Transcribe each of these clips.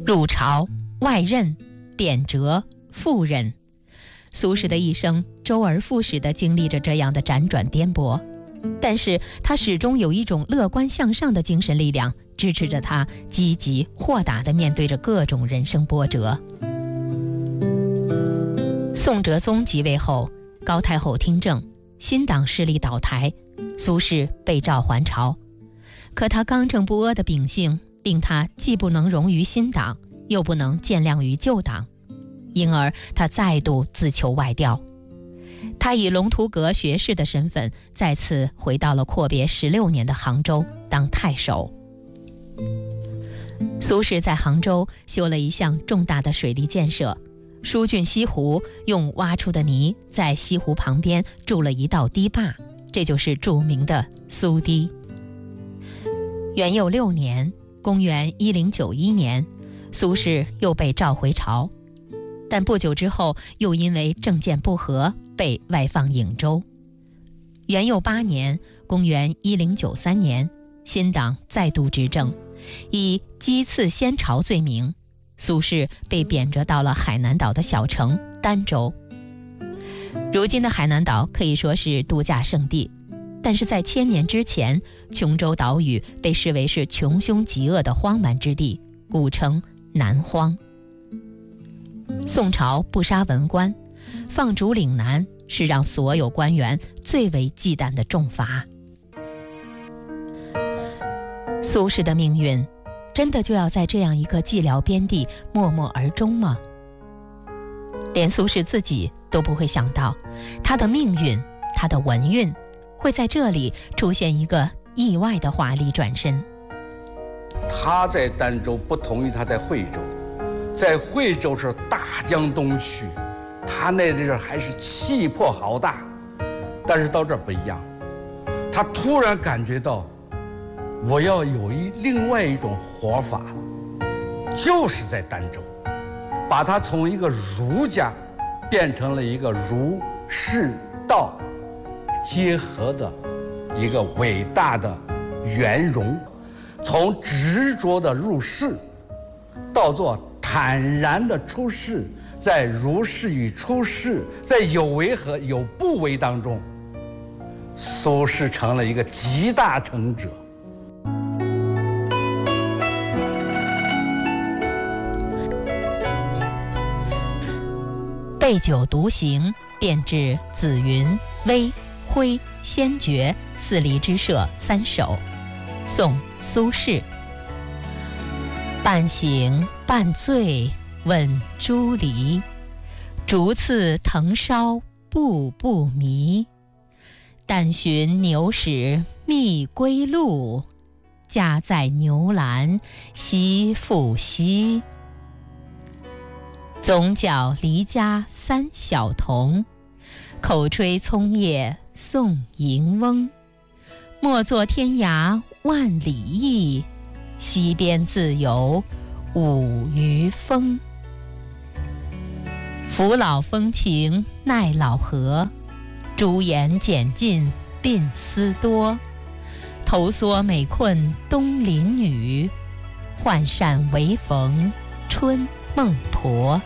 入朝、外任、贬谪、赴任，苏轼的一生周而复始地经历着这样的辗转颠簸，但是他始终有一种乐观向上的精神力量，支持着他积极豁达地面对着各种人生波折。宋哲宗即位后，高太后听政，新党势力倒台，苏轼被召还朝。可他刚正不阿的秉性令他既不能容于新党，又不能见谅于旧党，因而他再度自求外调。他以龙图阁学士的身份再次回到了阔别16年的杭州当太守。苏轼在杭州修了一项重大的水利建设，疏浚西湖，用挖出的泥在西湖旁边筑了一道堤坝，这就是著名的苏堤。元佑6年，公元1091年，苏轼又被召回朝，但不久之后又因为政见不合被外放颍州。元佑8年，公元1093年，新党再度执政，以讥刺先朝罪名，苏轼被贬谪到了海南岛的小城儋州。如今的海南岛可以说是度假胜地，但是在1000年之前，琼州岛屿被视为是穷凶极恶的荒蛮之地，故称南荒。宋朝不杀文官，放逐岭南，是让所有官员最为忌惮的重罚。苏轼的命运真的就要在这样一个寂寥边地默默而终吗？连苏轼自己都不会想到，他的命运，他的文运会在这里出现一个意外的华丽转身。 他在儋州不同于他在惠州，在惠州是大江东去，他那阵儿还是气魄豪大，但是到这儿不一样，他突然感觉到我要有另外一种活法了，就是在儋州，把他从一个儒家变成了一个儒释道结合的一个伟大的圆融，从执着的入世到做坦然的出世，在如是与出世，在有为和有不为当中，苏轼成了一个集大成者。 备酒独行，便至紫云、微、徽、先觉4离之舍3首。宋·苏轼。半醒半醉问朱篱，竹次藤梢步步迷。但寻牛屎觅归路，家在牛栏夕复夕。总角离家3小童，口吹葱叶送迎翁。莫作天涯万里意，溪边自有五渔风。扶老风情耐老何，朱颜简尽鬓丝多。头缩美困东邻女，浣扇为逢春孟婆。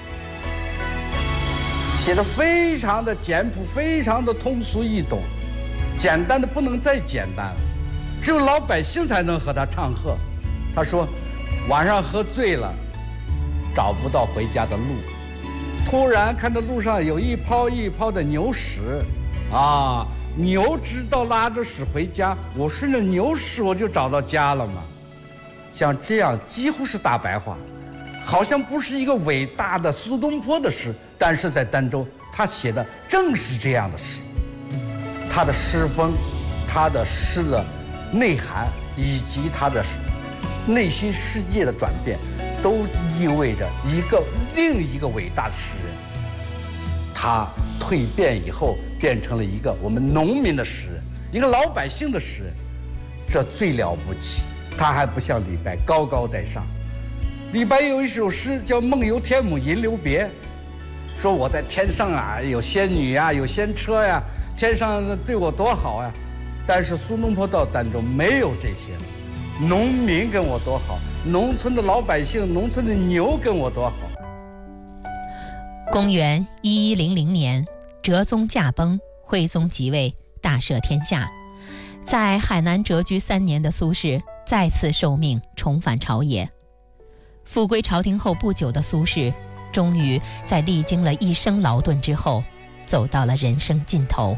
写得非常的简朴，非常的通俗易懂，简单的不能再简单了，只有老百姓才能和他唱和。他说晚上喝醉了，找不到回家的路，突然看到路上有一泡一泡的牛屎啊，牛知道拉着屎回家，我顺着牛屎我就找到家了嘛。像这样几乎是大白话，好像不是一个伟大的苏东坡的诗，但是在儋州他写的正是这样的诗。他的诗风，他的诗的内涵，以及他的内心世界的转变，都意味着另一个伟大的诗人。他蜕变以后变成了一个我们农民的诗人，一个老百姓的诗人，这最了不起。他还不像李白高高在上。李白有一首诗叫《梦游天姥吟留别》，说我在天上啊，有仙女啊，有仙车呀，天上对我多好呀。但是苏东坡到儋州没有这些， 农民跟我多好，农村的老百姓，农村的牛跟我多好。 公元1100年，哲宗驾崩，徽宗即位，大赦天下。在海南谪居3年的苏轼再次受命重返朝野。复归朝廷后不久的苏轼，终于在历经了一生劳顿之后，走到了人生尽头。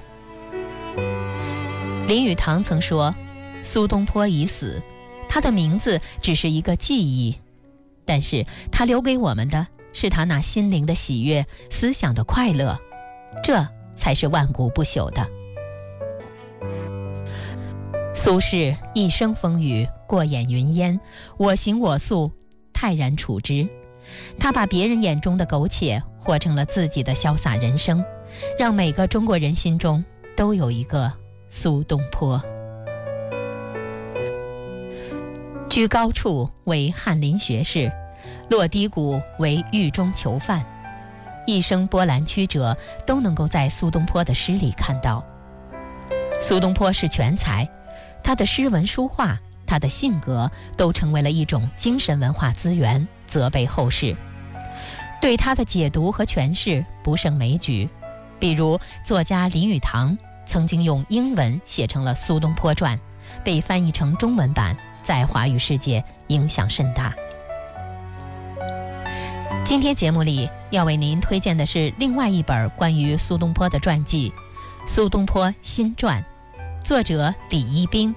林语堂曾说，苏东坡已死，他的名字只是一个记忆，但是他留给我们的是他那心灵的喜悦，思想的快乐，这才是万古不朽的。苏轼一生风雨，过眼云烟，我行我素，泰然处之。他把别人眼中的苟且活成了自己的潇洒人生，让每个中国人心中都有一个苏东坡。居高处为翰林学士，落低谷为狱中囚犯，一生波澜曲折都能够在苏东坡的诗里看到。苏东坡是全才，他的诗文书画，他的性格都成为了一种精神文化资源，责备后世。对他的解读和诠释不胜枚举，比如作家林语堂曾经用英文写成了《苏东坡传》，被翻译成中文版，在华语世界影响甚大。今天节目里要为您推荐的是另外一本关于苏东坡的传记《苏东坡新传》，作者李一冰。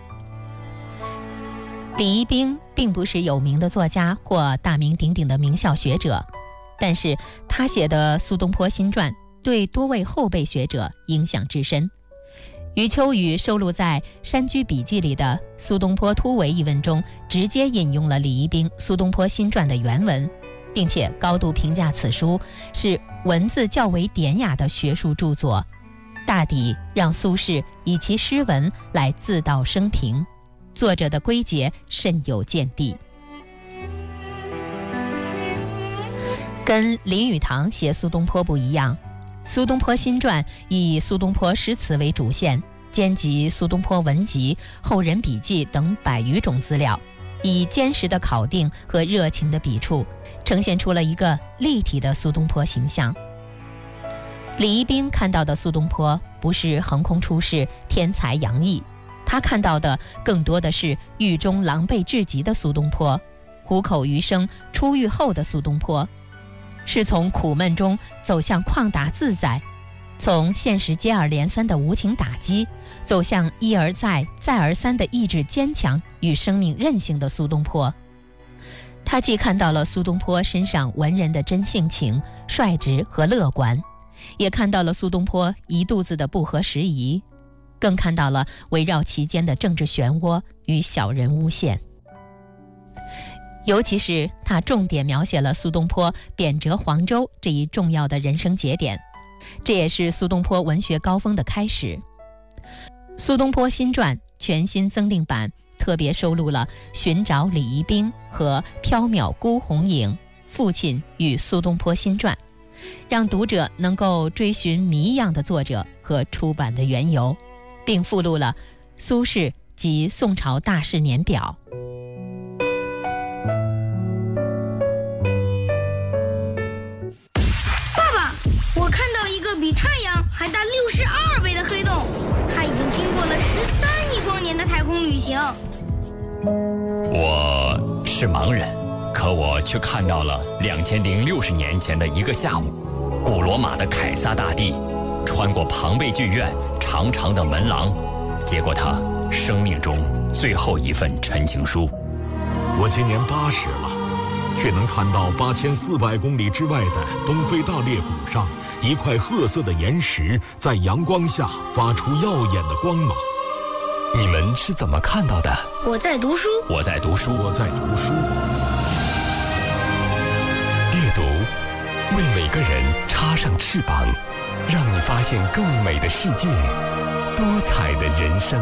李一冰并不是有名的作家或大名鼎鼎的名校学者，但是他写的《苏东坡新传》对多位后辈学者影响至深。余秋雨收录在《山居笔记》里的《苏东坡突围》一文中，直接引用了李一冰《苏东坡新传》的原文，并且高度评价此书是文字较为典雅的学术著作，大抵让苏轼以其诗文来自道生平，作者的归结甚有见地。跟林语堂写苏东坡不一样，苏东坡新传以苏东坡诗词为主线，兼集苏东坡文集、后人笔记等100余种资料，以坚实的考定和热情的笔触，呈现出了一个立体的苏东坡形象。李一冰看到的苏东坡不是横空出世、天才洋溢，他看到的更多的是狱中狼狈至极的苏东坡，虎口余生出狱后的苏东坡，是从苦闷中走向旷达自在，从现实接二连三的无情打击，走向一而再再而三的意志坚强与生命韧性的苏东坡。他既看到了苏东坡身上文人的真性情、率直和乐观，也看到了苏东坡一肚子的不合时宜，更看到了围绕其间的政治漩涡与小人诬陷。尤其是他重点描写了苏东坡贬谪黄州这一重要的人生节点，这也是苏东坡文学高峰的开始。苏东坡新传全新增订版特别收录了《寻找李一冰》和《缥缈孤鸿影：父亲与苏东坡新传》，让读者能够追寻谜一样的作者和出版的缘由，并附录了苏轼及宋朝大事年表。 我看到一个比太阳还大62倍的黑洞，它已经经过了13亿光年的太空旅行。 我是盲人，可我却看到了2060年前的一个下午，古罗马的凯撒大帝穿过庞贝剧院长长的门廊，接过他生命中最后一份陈情书。 我今年80了，却能看到8400公里之外的东非大裂谷上一块褐色的岩石在阳光下发出耀眼的光芒。 你们是怎么看到的？ 我在读书， 我在读书， 我在读书。 阅读为每个人插上翅膀，让你发现更美的世界，多彩的人生。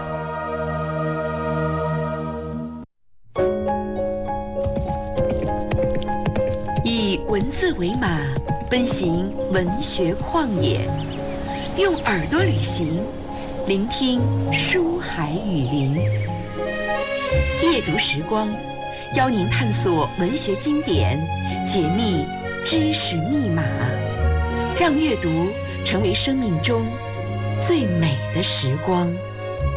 以文字为马，奔行文学旷野，用耳朵旅行，聆听书海雨林。 阅读时光，邀您探索文学经典，解密知识密码，让阅读成为生命中最美的时光。